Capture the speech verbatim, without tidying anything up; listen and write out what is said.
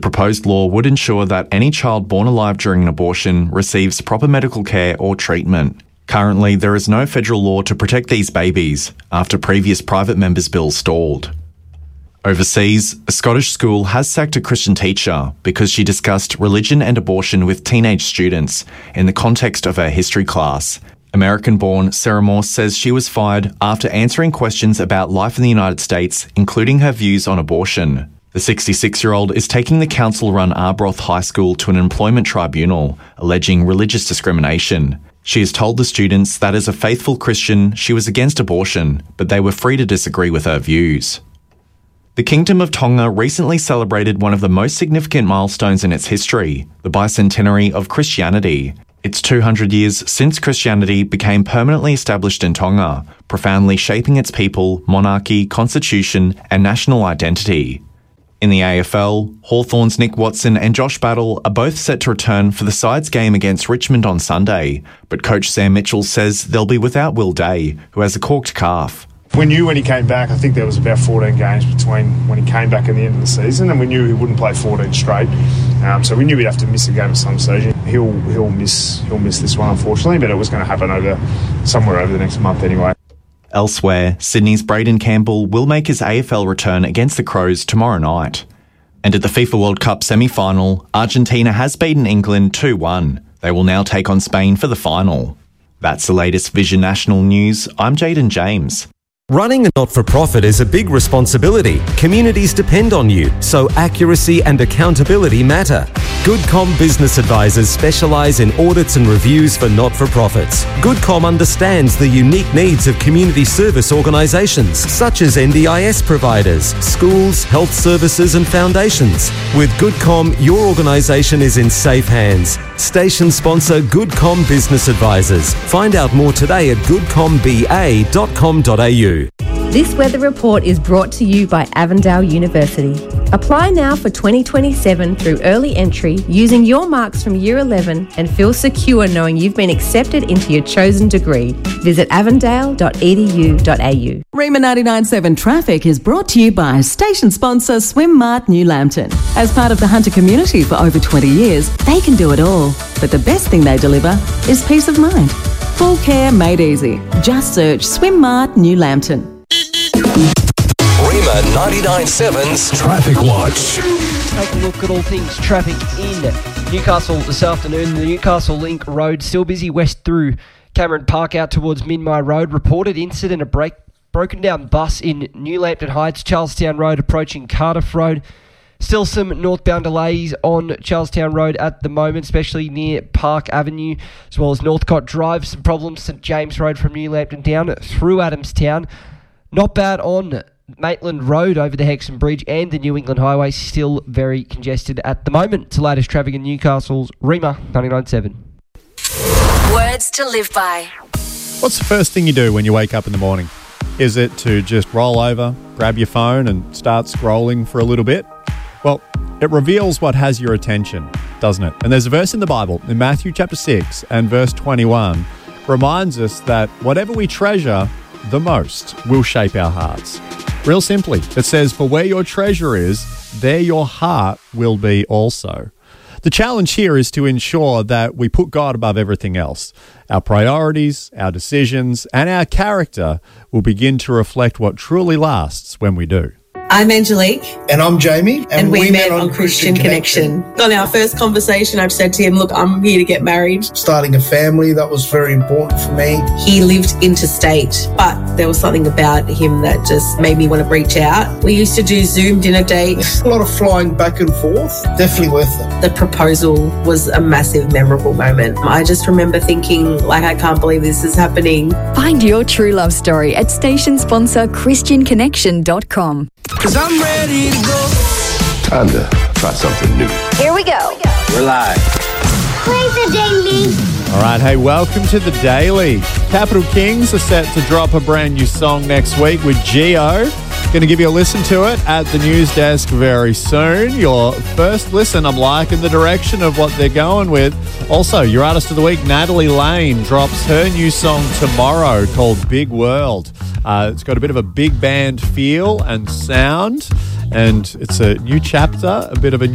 proposed law would ensure that any child born alive during an abortion receives proper medical care or treatment. Currently, there is no federal law to protect these babies after previous private members' bills stalled. Overseas, a Scottish school has sacked a Christian teacher because she discussed religion and abortion with teenage students in the context of her history class. American-born Sarah Morse says she was fired after answering questions about life in the United States, including her views on abortion. The sixty-six-year-old is taking the council-run Arbroath High School to an employment tribunal, alleging religious discrimination. She has told the students that as a faithful Christian, she was against abortion, but they were free to disagree with her views. The Kingdom of Tonga recently celebrated one of the most significant milestones in its history, the bicentenary of Christianity. It's two hundred years since Christianity became permanently established in Tonga, profoundly shaping its people, monarchy, constitution, and national identity. In the A F L, Hawthorn's Nick Watson and Josh Battle are both set to return for the side's game against Richmond on Sunday, but coach Sam Mitchell says they'll be without Will Day, who has a corked calf. We knew when he came back, I think there was about fourteen games between when he came back and the end of the season, and we knew he wouldn't play fourteen straight. Um, so we knew he'd have to miss a game at some stage. He'll he'll miss he'll miss this one, unfortunately, but it was going to happen over somewhere over the next month anyway. Elsewhere, Sydney's Braden Campbell will make his A F L return against the Crows tomorrow night. And at the FIFA World Cup semi-final, Argentina has beaten England two one. They will now take on Spain for the final. That's the latest Vision National News. I'm Jaden James. Running a not-for-profit is a big responsibility. Communities depend on you, so accuracy and accountability matter. GoodCom Business Advisors specialise in audits and reviews for not-for-profits. GoodCom understands the unique needs of community service organisations, such as N D I S providers, schools, health services and foundations. With GoodCom, your organisation is in safe hands. Station sponsor GoodCom Business Advisors. Find out more today at good com b a dot com dot a u. This weather report is brought to you by Avondale University. Apply now for twenty twenty-seven through early entry using your marks from Year eleven and feel secure knowing you've been accepted into your chosen degree. Visit avondale dot e d u dot a u. Rima ninety-nine point seven Traffic is brought to you by station sponsor Swim Mart New Lambton. As part of the Hunter community for over twenty years, they can do it all. But the best thing they deliver is peace of mind. Full care made easy. Just search Swim Mart New Lambton. Rima ninety-nine point seven's Traffic Watch. Take a look at all things traffic in Newcastle this afternoon. The Newcastle Link Road still busy west through Cameron Park out towards Minmay Road. Reported incident, a break, broken down bus in New Lambton Heights, Charlestown Road approaching Cardiff Road. Still some northbound delays on Charlestown Road at the moment, especially near Park Avenue, as well as Northcote Drive. Some problems, St James Road from New Lambton down through Adamstown. Not bad on Maitland Road over the Hexham Bridge, and the New England Highway still very congested at the moment. It's the latest traffic in Newcastle's Rima ninety-nine point seven. Words to live by. What's the first thing you do when you wake up in the morning? Is it to just roll over, grab your phone and start scrolling for a little bit? Well, it reveals what has your attention, doesn't it? And there's a verse in the Bible, in Matthew chapter six and verse twenty-one, reminds us that whatever we treasure the most will shape our hearts. Real simply, it says, for where your treasure is, there your heart will be also. The challenge here is to ensure that we put God above everything else. Our priorities, our decisions, and our character will begin to reflect what truly lasts when we do. I'm Angelique. And I'm Jamie. And, and we, we met, met on Christian, Christian Connection. Connection. On our first conversation, I've said to him, look, I'm here to get married. Starting a family, that was very important for me. He lived interstate, but there was something about him that just made me want to reach out. We used to do Zoom dinner dates. A lot of flying back and forth. Definitely worth it. The proposal was a massive, memorable moment. I just remember thinking, like, I can't believe this is happening. Find your true love story at station sponsor christian connection dot com. Cause I'm ready to go. Time to try something new. Here we go. We're live. Play the Daily. All right, hey, welcome to the Daily. Capital Kings are set to drop a brand new song next week with Geo. Going to give you a listen to it at the news desk very soon. Your first listen, I'm liking the direction of what they're going with. Also, your artist of the week, Natalie Lane, drops her new song tomorrow called Big World. Uh, it's got a bit of a big band feel and sound, and it's a new chapter, a bit of a